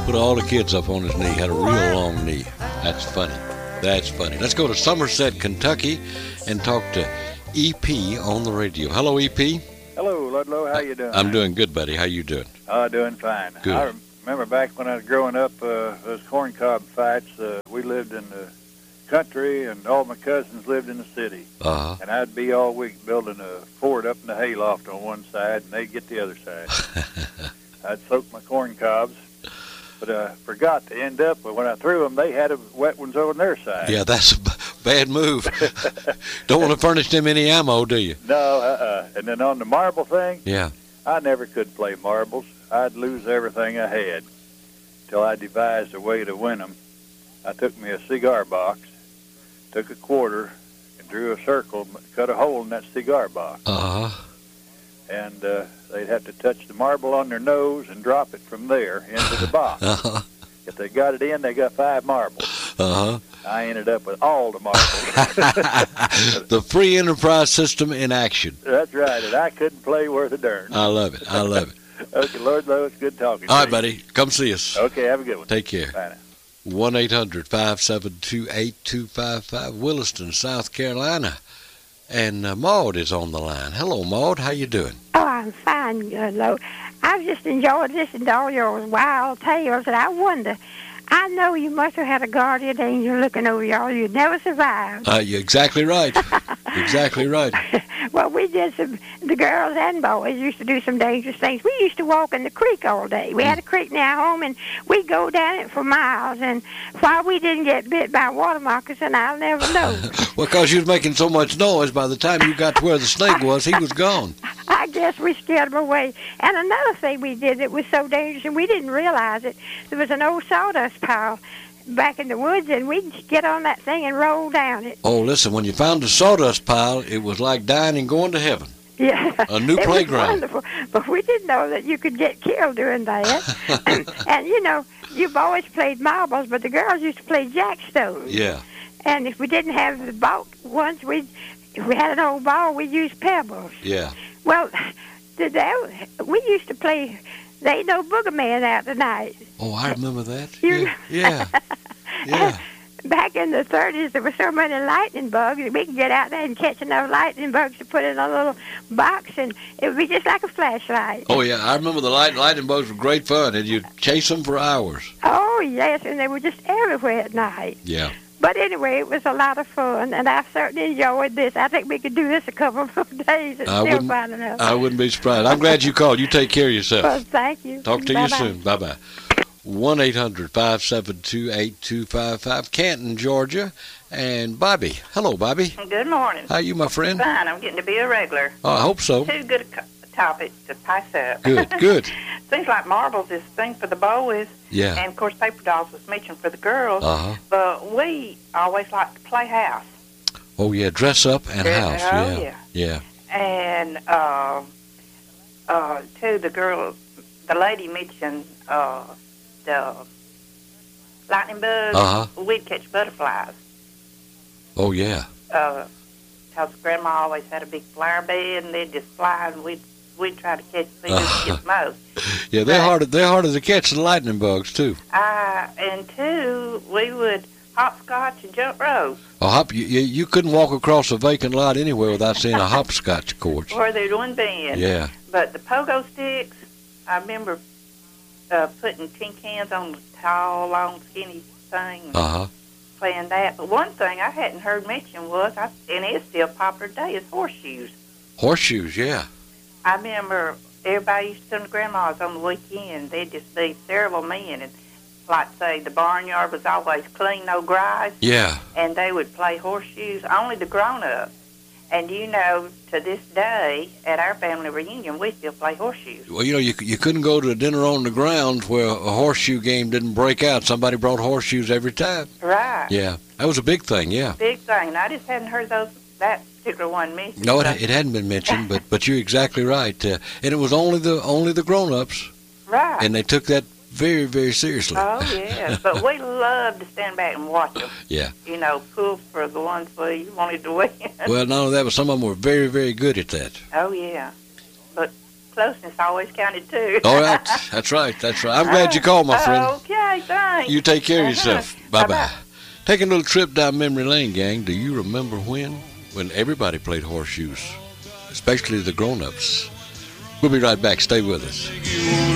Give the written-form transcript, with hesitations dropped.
Put all the kids up on his knee. Had a real long knee. That's funny. That's funny. Let's go to Somerset, Kentucky, and talk to EP on the radio. Hello, EP. Hello, Ludlow. How you doing? I'm doing good, buddy. How you doing? Doing fine. Good. I remember back when I was growing up, those corncob fights. We lived in the country, and all my cousins lived in the city. Uh-huh. And I'd be all week building a fort up in the hayloft on one side, and they'd get the other side. I'd soak my corn cobs, but I forgot to end up, when I threw them, they had wet ones on their side. Yeah, that's a bad move. Don't want to furnish them any ammo, do you? No, And then on the marble thing, Yeah. I never could play marbles. I'd lose everything I had till I devised a way to win them. I took me a cigar box, took a quarter, and drew a circle, cut a hole in that cigar box. Uh-huh. And they'd have to touch the marble on their nose and drop it from there into the box. Uh-huh. If they got it in, they got 5 marbles. Uh-huh. I ended up with all the marbles. The free enterprise system in action. That's right, and I couldn't play worth a darn. I love it. I love it. Okay, Lord Lowe, it's good talking to All you. right, buddy. Come see us. Okay, have a good one. Take care. Bye now. 1-800-572-8255, Williston, South Carolina. And Maud is on the line. Hello, Maud. How you doing? Oh, I'm fine, Lo. I've just enjoyed listening to all your wild tales, and I wonder, I know you must have had a guardian angel looking over y'all. You'd never survived. You're exactly right. Exactly right. Well, we did the girls and boys used to do some dangerous things. We used to walk in the creek all day. We had a creek near our home, and we'd go down it for miles. And why we didn't get bit by a water moccasin, I'll never know. Well, because you was making so much noise, by the time you got to where the snake was, he was gone. I guess we scared them away. And another thing we did that was so dangerous, and we didn't realize it, there was an old sawdust pile back in the woods, and we'd get on that thing and roll down it. Oh, listen, when you found the sawdust pile, it was like dying and going to heaven. Yeah. A new playground. It was wonderful. But we didn't know that you could get killed doing that. And, you know, you've always played marbles, but the girls used to play jackstones. Yeah. And if we didn't have the ball ones, if we had an old ball, we'd use pebbles. Yeah. Well, we used to play They Ain't No Booger Man out tonight. Oh, I remember that. You- Yeah. Yeah. Back in the 30s, there were so many lightning bugs that we could get out there and catch enough lightning bugs to put in a little box, and it would be just like a flashlight. Oh, yeah. I remember the lightning bugs were great fun, and you'd chase them for hours. Oh, yes, and they were just everywhere at night. Yeah. But anyway, it was a lot of fun, and I certainly enjoyed this. I think we could do this a couple of days and still find enough. I wouldn't be surprised. I'm glad you called. You take care of yourself. Well, thank you. Talk to you Bye-bye. soon. Bye-bye. 1-800-572-8255, Canton, Georgia. And Bobby. Hello, Bobby. Good morning. How you, my friend? Fine. I'm getting to be a regular. Oh, I hope so. Two good topics to pass up. Good, good. Things like marbles is a thing for the boys. Yeah. And, of course, paper dolls was mentioned for the girls. Uh-huh. But we always like to play house. Oh, yeah, dress up and house. Oh, Yeah. Yeah. And, to the girl, the lady mentioned the lightning bugs. Uh-huh. We'd catch butterflies. Oh, yeah. Because Grandma always had a big flower bed, and they'd just fly, and we'd try to catch these and get the most. Yeah, they're harder to catch than lightning bugs, too. And two, we would hopscotch and jump rope. Oh, you couldn't walk across a vacant lot anywhere without seeing a hopscotch course. Where there'd one bend. Yeah. But the pogo sticks, I remember putting tin cans on the tall, long, skinny thing. Uh-huh. Playing that. But one thing I hadn't heard mentioned was, and it's still popular today, is horseshoes. Horseshoes, yeah. I remember everybody used to come to Grandma's on the weekend. They'd just be terrible men. And like say, the barnyard was always clean, no grass. Yeah. And they would play horseshoes, only the grown-ups. And, you know, to this day, at our family reunion, we still play horseshoes. Well, you know, you couldn't go to a dinner on the grounds where a horseshoe game didn't break out. Somebody brought horseshoes every time. Right. Yeah. That was a big thing, yeah. Big thing. I just hadn't heard that particular one mentioned. No, it hadn't been mentioned, but you're exactly right. And it was only the grown-ups. Right. And they took that very, very seriously. Oh, yeah. But we loved to stand back and watch them. Yeah. You know, pull for the ones we wanted to win. Well, none of that, but some of them were very, very good at that. Oh, yeah. But closeness always counted, too. Oh, that's right. I'm glad you called, my friend. Okay. Okay, thanks. You take care of yourself. Bye-bye. Bye-bye. Taking a little trip down memory lane, gang. Do you remember when everybody played horseshoes, especially the grown-ups? We'll be right back. Stay with us.